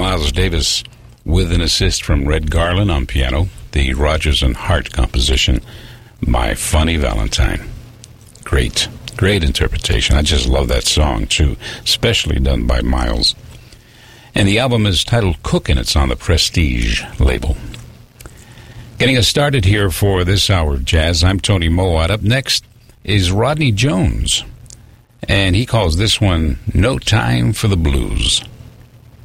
Miles Davis with an assist from Red Garland on piano, the Rodgers and Hart composition, My Funny Valentine. Great interpretation. I just love that song, too, especially done by Miles. And the album is titled Cookin'. It's on the Prestige label. Getting us started here for this hour of jazz, I'm Tony Mowat. Up next is Rodney Jones, and he calls this one No Time for the Blues.